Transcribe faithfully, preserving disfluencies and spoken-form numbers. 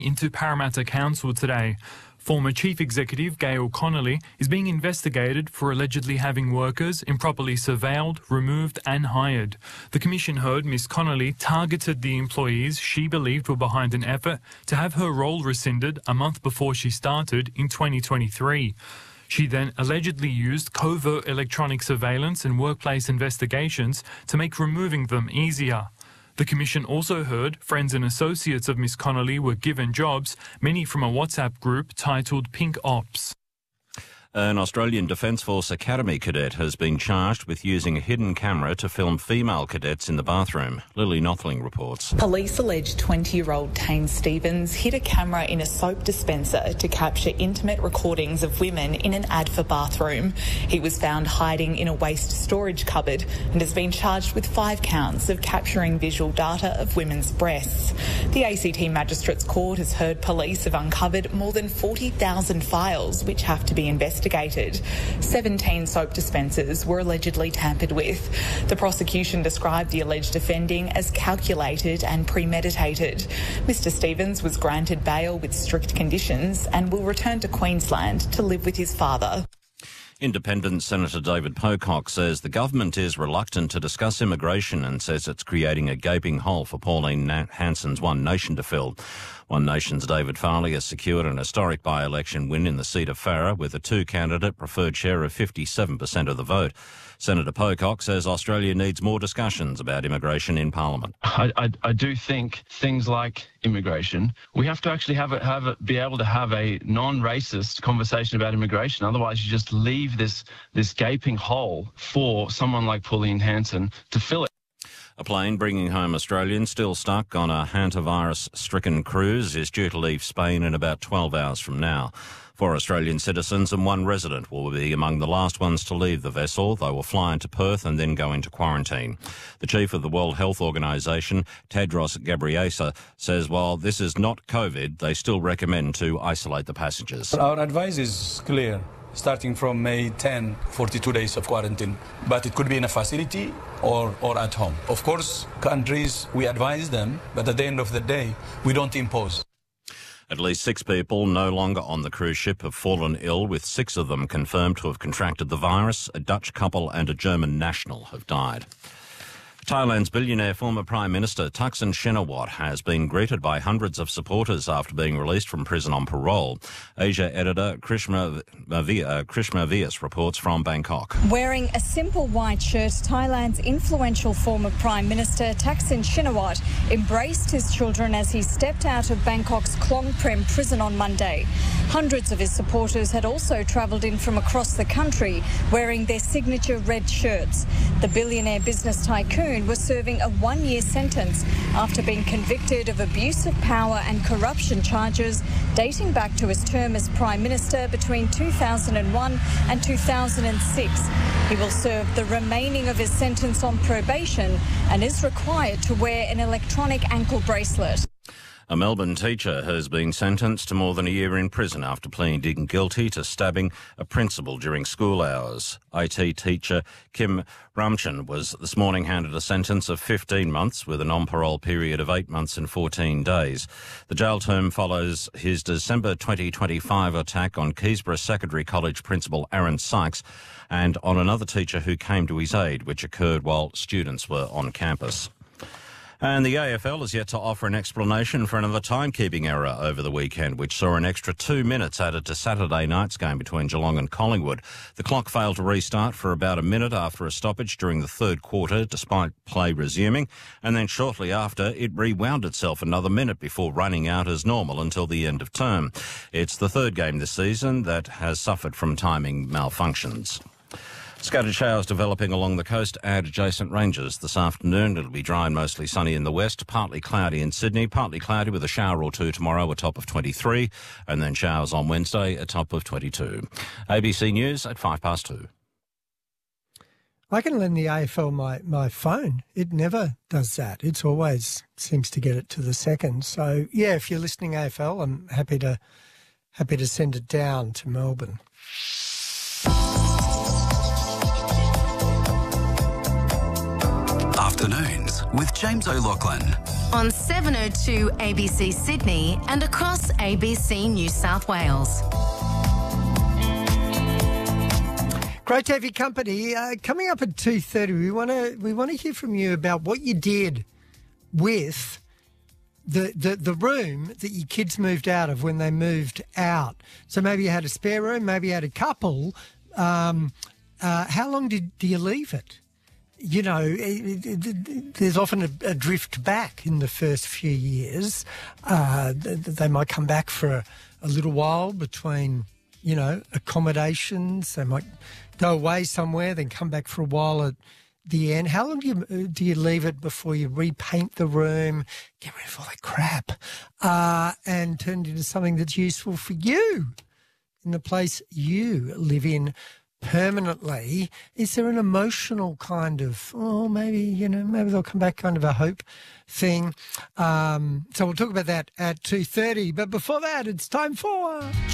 into Parramatta Council today. Former Chief Executive Gail Connolly is being investigated for allegedly having workers improperly surveilled, removed and hired. The Commission heard Miss Connolly targeted the employees she believed were behind an effort to have her role rescinded a month before she started in twenty twenty-three. She then allegedly used covert electronic surveillance and workplace investigations to make removing them easier. The Commission also heard friends and associates of Miss Connolly were given jobs, many from a WhatsApp group titled Pink Ops. An Australian Defence Force Academy cadet has been charged with using a hidden camera to film female cadets in the bathroom. Lily Nothling reports. Police allege twenty-year-old Tane Stevens hid a camera in a soap dispenser to capture intimate recordings of women in an Adfa bathroom. He was found hiding in a waste storage cupboard and has been charged with five counts of capturing visual data of women's breasts. The A C T Magistrates Court has heard police have uncovered more than forty thousand files which have to be investigated. seventeen soap dispensers were allegedly tampered with. The prosecution described the alleged offending as calculated and premeditated. Mister Stevens was granted bail with strict conditions and will return to Queensland to live with his father. Independent Senator David Pocock says the government is reluctant to discuss immigration and says it's creating a gaping hole for Pauline Hanson's One Nation to fill. One Nation's David Farley has secured an historic by-election win in the seat of Farrer with a two-candidate preferred share of fifty-seven percent of the vote. Senator Pocock says Australia needs more discussions about immigration in Parliament. I, I, I do think things like immigration, we have to actually have it, have it, be able to have a non-racist conversation about immigration. Otherwise, you just leave this this gaping hole for someone like Pauline Hanson to fill it. A plane bringing home Australians still stuck on a hantavirus-stricken cruise is due to leave Spain in about twelve hours from now. Four Australian citizens and one resident will be among the last ones to leave the vessel. They will fly into Perth and then go into quarantine. The chief of the World Health Organization, Tedros Ghebreyesus, says while this is not COVID, they still recommend to isolate the passengers. Our advice is clear. Starting from May tenth, forty-two days of quarantine. But it could be in a facility or, or at home. Of course, countries, we advise them, but at the end of the day, we don't impose. At least six people no longer on the cruise ship have fallen ill, with six of them confirmed to have contracted the virus. A Dutch couple and a German national have died. Thailand's billionaire former Prime Minister Thaksin Shinawatra has been greeted by hundreds of supporters after being released from prison on parole. Asia editor Krishma Vyas reports from Bangkok. Wearing a simple white shirt, Thailand's influential former Prime Minister Thaksin Shinawatra embraced his children as he stepped out of Bangkok's Klong Prem prison on Monday. Hundreds of his supporters had also travelled in from across the country wearing their signature red shirts. The billionaire business tycoon was serving a one-year sentence after being convicted of abuse of power and corruption charges dating back to his term as Prime Minister between two thousand one and two thousand six. He will serve the remaining of his sentence on probation and is required to wear an electronic ankle bracelet. A Melbourne teacher has been sentenced to more than a year in prison after pleading guilty to stabbing a principal during school hours. I T teacher Kim Ramchan was this morning handed a sentence of fifteen months with a non-parole period of eight months and fourteen days. The jail term follows his December twenty twenty-five attack on Keysborough Secondary College principal Aaron Sykes and on another teacher who came to his aid, which occurred while students were on campus. And the A F L is yet to offer an explanation for another timekeeping error over the weekend, which saw an extra two minutes added to Saturday night's game between Geelong and Collingwood. The clock failed to restart for about a minute after a stoppage during the third quarter, despite play resuming, and then shortly after, it rewound itself another minute before running out as normal until the end of term. It's the third game this season that has suffered from timing malfunctions. Scattered showers developing along the coast and adjacent ranges this afternoon. It'll be dry and mostly sunny in the west, partly cloudy in Sydney, partly cloudy with a shower or two tomorrow, a top of twenty-three, and then showers on Wednesday, a top of twenty-two. A B C News at five past two. I can lend the A F L my, my phone. It never does that. It's always seems to get it to the second. So, yeah, if you're listening A F L, I'm happy to happy to send it down to Melbourne. Afternoons with James O'Loughlin. on seven oh two A B C Sydney and across A B C New South Wales. Great to have your company. Uh, coming up at two thirty, we want to we want to hear from you about what you did with the, the the room that your kids moved out of when they moved out. So maybe you had a spare room, maybe you had a couple. Um, uh, how long did do you leave it? You know, it, it, it, there's often a, a drift back in the first few years. Uh, they might come back for a, a little while between, you know, accommodations. They might go away somewhere, then come back for a while at the end. How long do you do you leave it before you repaint the room, get rid of all that crap, uh, and turn it into something that's useful for you in the place you live in permanently? Is there an emotional kind of, oh, maybe, you know, maybe they'll come back kind of a hope thing? Um, so we'll talk about that at two thirty. But before that, it's time for...